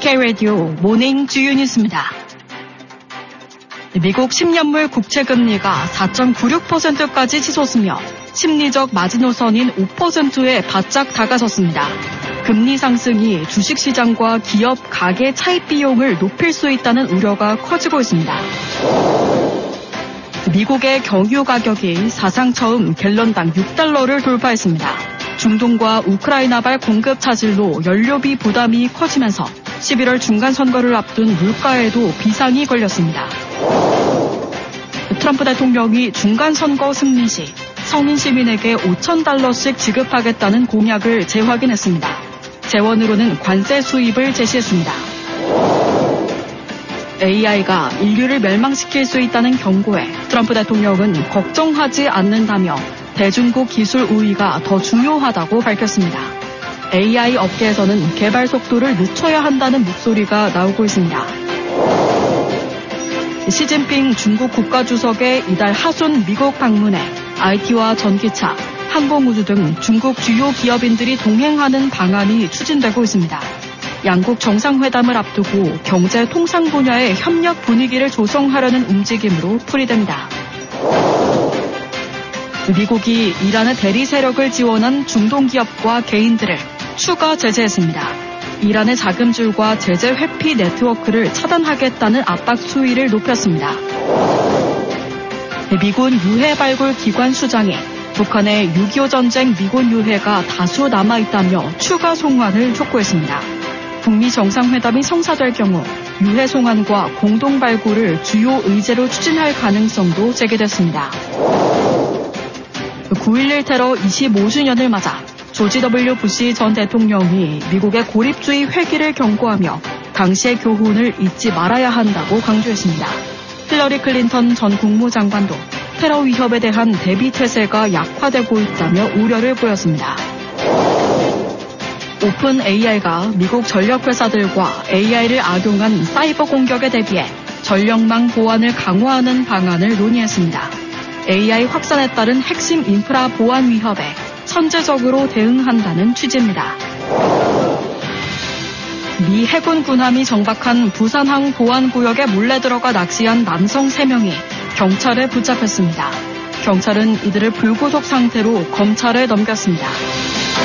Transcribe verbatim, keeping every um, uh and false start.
K-라디오 모닝 주요 뉴스입니다. 미국 십 년물 국채금리가 사 점 구육 퍼센트까지 치솟으며 심리적 마지노선인 오 퍼센트에 바짝 다가섰습니다. 금리 상승이 주식시장과 기업, 가계 차입 비용을 높일 수 있다는 우려가 커지고 있습니다. 미국의 경유 가격이 사상 처음 갤런당 육 달러를 돌파했습니다. 중동과 우크라이나발 공급 차질로 연료비 부담이 커지면서 십일월 중간선거를 앞둔 물가에도 비상이 걸렸습니다. 트럼프 대통령이 중간선거 승리 시 성인 시민에게 오천 달러씩 지급하겠다는 공약을 재확인했습니다. 재원으로는 관세 수입을 제시했습니다. 에이아이가 인류를 멸망시킬 수 있다는 경고에 트럼프 대통령은 걱정하지 않는다며 대중국 기술 우위가 더 중요하다고 밝혔습니다. 에이아이 업계에서는 개발 속도를 늦춰야 한다는 목소리가 나오고 있습니다. 시진핑 중국 국가주석의 이달 하순 미국 방문에 아이티와 전기차, 항공우주 등 중국 주요 기업인들이 동행하는 방안이 추진되고 있습니다. 양국 정상회담을 앞두고 경제 통상 분야의 협력 분위기를 조성하려는 움직임으로 풀이됩니다. 미국이 이란의 대리 세력을 지원한 중동 기업과 개인들을 추가 제재했습니다. 이란의 자금줄과 제재 회피 네트워크를 차단하겠다는 압박 수위를 높였습니다. 미군 유해 발굴 기관 수장이 북한의 육이오 전쟁 미군 유해가 다수 남아있다며 추가 송환을 촉구했습니다. 북미 정상회담이 성사될 경우 유해 송환과 공동 발굴을 주요 의제로 추진할 가능성도 제기됐습니다. 구일일 테러 이십오 주년을 맞아 조지 더블유 부시 전 대통령이 미국의 고립주의 회귀를 경고하며 당시의 교훈을 잊지 말아야 한다고 강조했습니다. 힐러리 클린턴 전 국무장관도 테러 위협에 대한 대비 태세가 약화되고 있다며 우려를 보였습니다. 오픈 에이아이가 미국 전력회사들과 에이아이를 악용한 사이버 공격에 대비해 전력망 보안을 강화하는 방안을 논의했습니다. 에이아이 확산에 따른 핵심 인프라 보안 위협에 선제적으로 대응한다는 취지입니다. 미 해군 군함이 정박한 부산항 보안구역에 몰래 들어가 낚시한 남성 세 명이 경찰에 붙잡혔습니다. 경찰은 이들을 불구속 상태로 검찰에 넘겼습니다.